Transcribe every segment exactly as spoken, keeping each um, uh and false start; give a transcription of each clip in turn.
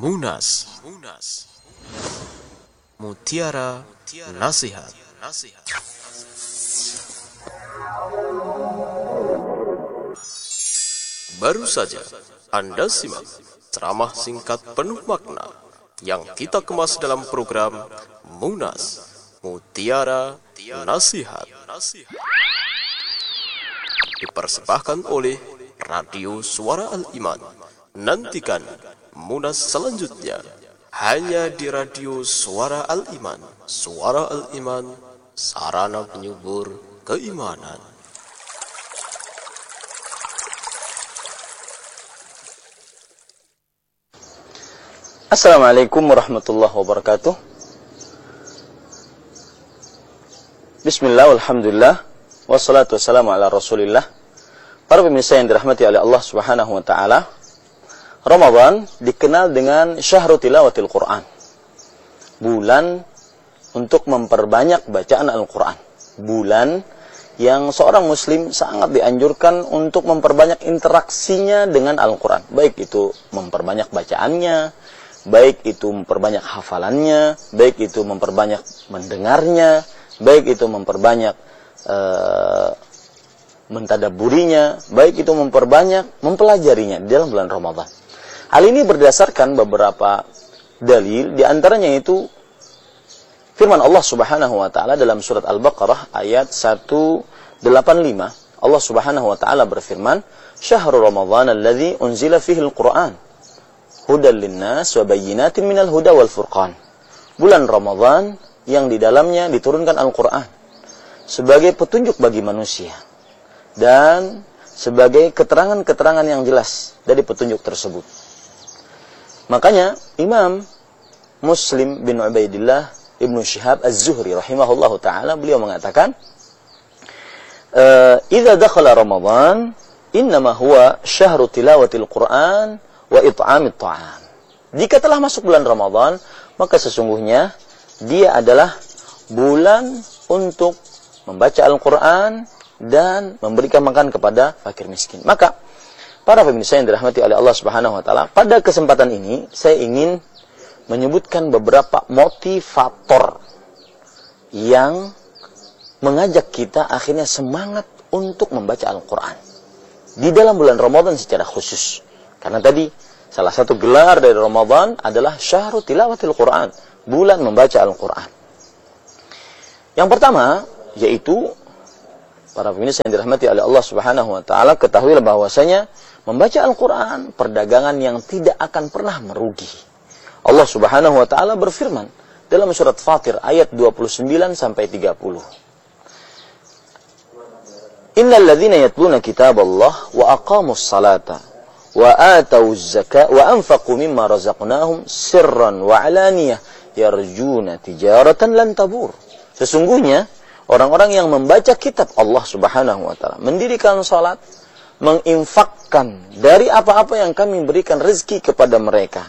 Munas, Mutiara Nasihat. Baru saja Anda simak ceramah singkat penuh makna yang kita kemas dalam program Munas, Mutiara Nasihat. Dipersembahkan oleh Radio Suara Al-Iman. Nantikan Munas selanjutnya hanya di Radio Suara Al-Iman. Suara Al-Iman, sarana penyubur keimanan. Assalamualaikum warahmatullahi wabarakatuh. Bismillah, alhamdulillah, wassalatu wassalamu ala rasulillah. Para pemirsa yang dirahmati oleh Allah subhanahu wa ta'ala, Ramadan dikenal dengan Syahrul Tilawatil Quran, bulan untuk memperbanyak bacaan Al-Quran, bulan yang seorang muslim sangat dianjurkan untuk memperbanyak interaksinya dengan Al-Quran, baik itu memperbanyak bacaannya, baik itu memperbanyak hafalannya, baik itu memperbanyak mendengarnya, baik itu memperbanyak uh, mentadaburinya, baik itu memperbanyak mempelajarinya di dalam bulan Ramadan. Hal ini berdasarkan beberapa dalil, di antaranya itu firman Allah Subhanahu wa taala dalam surat Al-Baqarah ayat seratus delapan puluh lima. Allah Subhanahu wa taala berfirman, "Syahrul Ramadhan alladzi unzila fihi al-Qur'an hudan linnas wa bayyinatin minal huda wal furqan." Bulan Ramadan yang di dalamnya diturunkan Al-Qur'an sebagai petunjuk bagi manusia dan sebagai keterangan-keterangan yang jelas dari petunjuk tersebut. Makanya Imam Muslim bin Ubaidillah Ibnu Syihab Az-Zuhri rahimahullahu ta'ala, beliau mengatakan, "Idza dakhala Ramadan, innama huwa syahru tilawatil Qur'an wa it'amit ta'am." Jika telah masuk bulan Ramadan, maka sesungguhnya dia adalah bulan untuk membaca Al-Quran dan memberikan makan kepada fakir miskin. Maka para pemirsa yang dirahmati oleh Allah Subhanahu wa taala, pada kesempatan ini saya ingin menyebutkan beberapa motivator yang mengajak kita akhirnya semangat untuk membaca Al-Quran di dalam bulan Ramadan secara khusus. Karena tadi salah satu gelar dari Ramadan adalah Syahrul Tilawatil Quran, bulan membaca Al-Quran. Yang pertama yaitu, para pemirsa yang dirahmati oleh Allah Subhanahu wa taala, ketahuilah bahwasanya membaca Al-Quran perdagangan yang tidak akan pernah merugi. Allah Subhanahu wa taala berfirman dalam surat Fatir ayat dua puluh sembilan sampai tiga puluh. Innal ladzina yatluna kitaballah wa aqamus salata wa atawuz zakata wa anfaqu mimma razaqnahum sirran wa alaniyah yarjuna tijaratan lan tabur. Sesungguhnya orang-orang yang membaca kitab Allah Subhanahu wa taala, mendirikan salat, menginfakkan dari apa-apa yang kami berikan rezeki kepada mereka,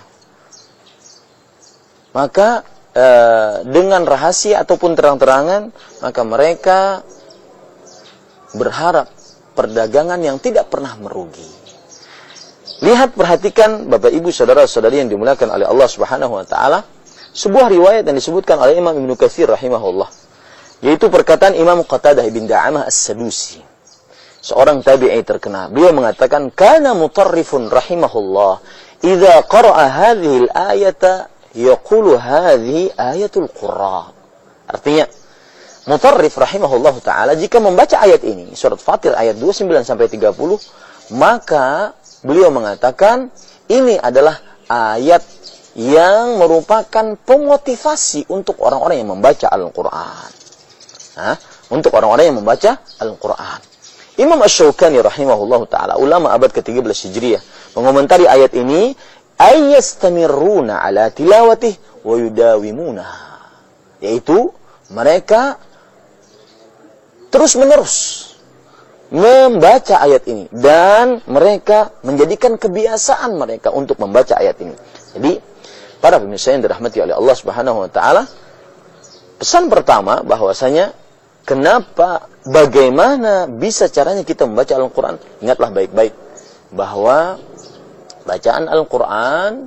maka e, dengan rahasia ataupun terang-terangan, maka mereka berharap perdagangan yang tidak pernah merugi. Lihat, perhatikan Bapak Ibu saudara-saudari yang dimuliakan oleh Allah Subhanahu wa taala, sebuah riwayat yang disebutkan oleh Imam Ibnu Katsir rahimahullah, yaitu perkataan Imam Qatadah bin Da'amah As-Sadusi, seorang tabi'i terkenal. Beliau mengatakan, "Kana Mutarrifun rahimahullah idza qara'a hadhihi al-ayata yaqulu hadhihi ayatul Qur'an." Artinya, Mutarrif rahimahullah taala jika membaca ayat ini, surat Fatir ayat dua puluh sembilan sampai tiga puluh, maka beliau mengatakan ini adalah ayat yang merupakan pemotivasi untuk orang-orang yang membaca Al-Qur'an. Nah, untuk orang-orang yang membaca Al-Quran. Imam Asy-Syaukani rahimahullah ta'ala, ulama abad ke tiga belas Hijriah, mengomentari ayat ini, ayyastamirruna ala tilawatih wa yudawimuna, yaitu mereka terus-menerus membaca ayat ini dan mereka menjadikan kebiasaan mereka untuk membaca ayat ini. Jadi, para pemirsa yang dirahmati oleh Allah Subhanahu wa taala, pesan pertama bahwasanya kenapa, bagaimana bisa caranya kita membaca Al-Quran? Ingatlah baik-baik bahwa bacaan Al-Quran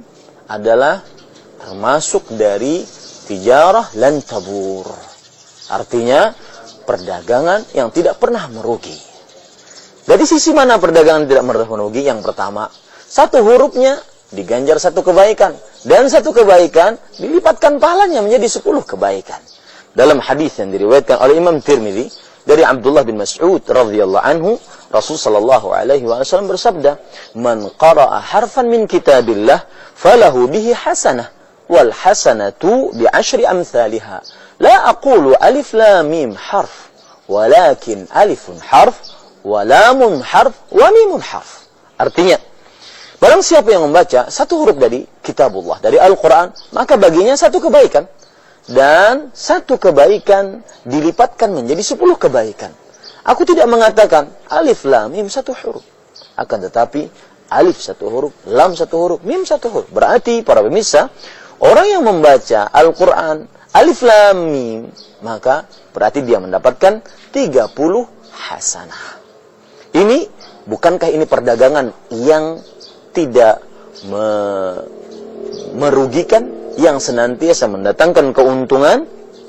adalah termasuk dari tijarah lan tabur. Artinya perdagangan yang tidak pernah merugi. Dari sisi mana perdagangan tidak pernah merugi? Yang pertama, satu hurufnya diganjar satu kebaikan, dan satu kebaikan dilipatkan pahalanya menjadi sepuluh kebaikan. Dalam hadis yang diriwayatkan oleh Imam Tirmidzi dari Abdullah bin Mas'ud radhiyallahu anhu, Rasul sallallahu alaihi wasallam bersabda, "Man qara'a harfan min kitabillah falahu bihi hasanah wal hasanatu bi asyri amsalha. La aqulu alif lam mim harf, walakin alifun harf wa lamun harf wa mimun harf." Artinya, barang siapa yang membaca satu huruf dari kitabullah, dari Al-Qur'an, maka baginya satu kebaikan. Dan satu kebaikan dilipatkan menjadi sepuluh kebaikan. Aku tidak mengatakan alif lam mim satu huruf. Akan tetapi alif satu huruf, lam satu huruf, mim satu huruf. Berarti para pemirsa, orang yang membaca Al-Quran alif lam mim, maka berarti dia mendapatkan tiga puluh hasanah. Ini, bukankah ini perdagangan yang tidak me merugikan, yang senantiasa mendatangkan keuntungan?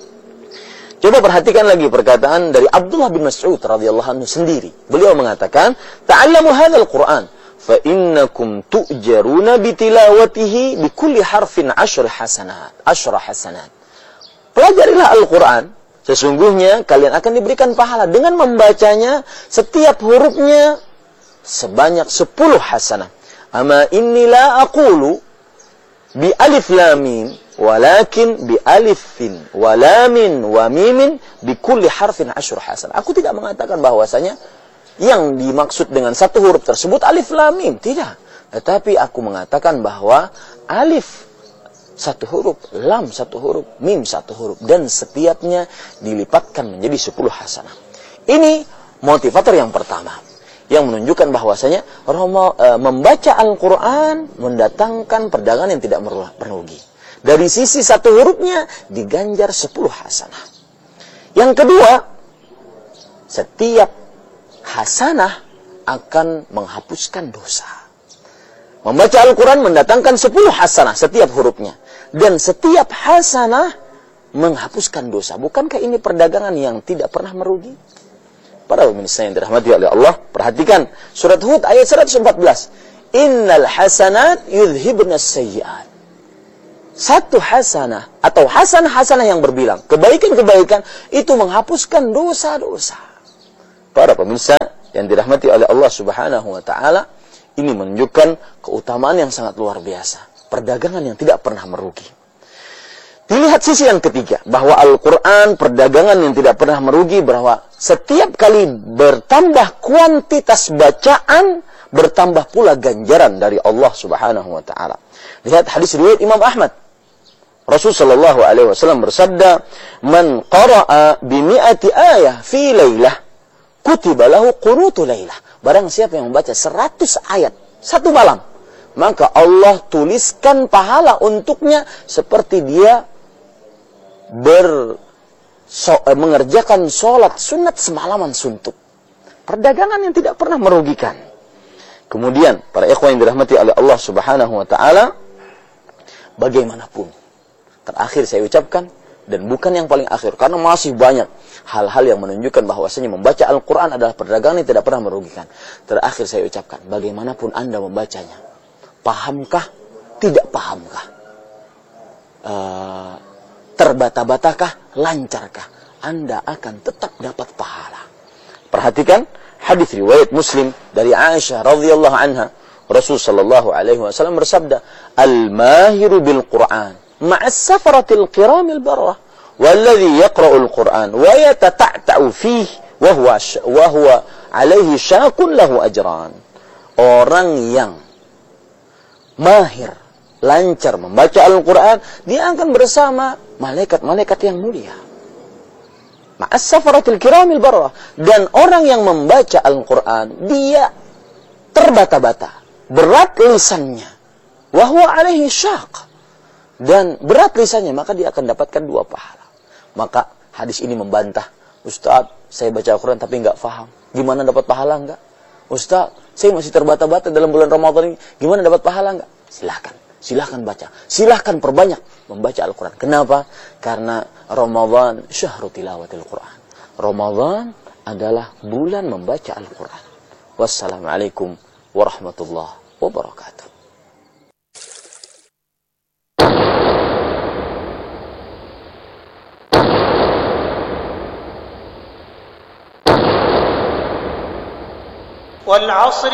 Coba perhatikan lagi perkataan dari Abdullah bin Mas'ud radhiyallahu anhu sendiri. Beliau mengatakan, "Ta'allamu hadzal Qur'an fa innakum tu'jaruna bi tilawatihi bi kulli harfin asyr hasanat, asyr hasanat." Pelajarilah Al-Qur'an, sesungguhnya kalian akan diberikan pahala dengan membacanya setiap hurufnya sebanyak sepuluh hasanah. Ama inni la aqulu bi alif lam mim, walakin bi alifin wa lamin wa mimin bi kulli harfin asyr hasanah. Aku tidak mengatakan bahwasanya yang dimaksud dengan satu huruf tersebut alif lam mim, tidak. Tetapi aku mengatakan bahwa alif satu huruf, lam satu huruf, mim satu huruf, dan setiapnya dilipatkan menjadi sepuluh hasanah. Ini motivator yang pertama, yang menunjukkan bahwasanya Roma, e, membaca Al-Quran mendatangkan perdagangan yang tidak merugi. Dari sisi satu hurufnya diganjar sepuluh hasanah. Yang kedua, setiap hasanah akan menghapuskan dosa. Membaca Al-Quran mendatangkan sepuluh hasanah setiap hurufnya. Dan setiap hasanah menghapuskan dosa. Bukankah ini perdagangan yang tidak pernah merugi? Para pemirsa yang dirahmati oleh Allah, perhatikan surat Hud ayat seratus empat belas. Innal hasanat yudhibna sayyi'at. Satu hasanah atau hasanah-hasanah yang berbilang, kebaikan-kebaikan itu menghapuskan dosa-dosa. Para pemirsa yang dirahmati oleh Allah Subhanahu wa taala, ini menunjukkan keutamaan yang sangat luar biasa. Perdagangan yang tidak pernah merugi. Dilihat sisi yang ketiga, bahwa Al-Quran perdagangan yang tidak pernah merugi, bahwa setiap kali bertambah kuantitas bacaan, bertambah pula ganjaran dari Allah Subhanahu wa taala. Lihat hadis riwayat Imam Ahmad. Rasul sallallahu alaihi wasallam bersabda, "Man qara'a bi mi'ati ayah fi lailah, kutiba lahu qunutu lailah." Barang siapa yang membaca seratus ayat satu malam, maka Allah tuliskan pahala untuknya seperti dia ber so, eh, mengerjakan sholat sunat semalaman suntuk. Perdagangan yang tidak pernah merugikan. Kemudian para ikhwan yang dirahmati oleh Allah Subhanahu wa taala, bagaimanapun terakhir saya ucapkan, dan bukan yang paling akhir, karena masih banyak hal-hal yang menunjukkan bahwasanya membaca Al-Quran adalah perdagangan yang tidak pernah merugikan. Terakhir saya ucapkan, bagaimanapun Anda membacanya, pahamkah, tidak pahamkah, uh, terbata-batakah, lancarkah, Anda akan tetap dapat pahala. Perhatikan hadis riwayat Muslim dari Aisyah radhiyallahu anha, Rasul sallallahu alaihi wasallam bersabda, "Al-mahiru bil Qur'an ma'as safaratil kiramil barrah, walladhi yaqra'ul Qur'an wa yatata'ta'u fihi wa huwa wa huwa alaihi syaqun lahu ajran." Orang yang mahir, lancar membaca Al-Quran, dia akan bersama malaikat-malaikat yang mulia. Ma'as safaratil kiramil barrah. Dan orang yang membaca Al-Quran, dia terbata-bata, berat lisannya, wa huwa alaihi syaq, dan berat lisannya, maka dia akan dapatkan dua pahala. Maka hadis ini membantah, "Ustaz, saya baca Al-Quran tapi enggak faham. Gimana dapat pahala enggak? Ustaz, saya masih terbata-bata dalam bulan Ramadan ini. Gimana dapat pahala enggak?" Silakan. Silahkan baca. Silahkan perbanyak membaca Al-Quran. Kenapa? Karena Ramadan syahrul tilawatil Quran. Ramadan adalah bulan membaca Al-Quran. Wassalamualaikum warahmatullahi wabarakatuh. والعصر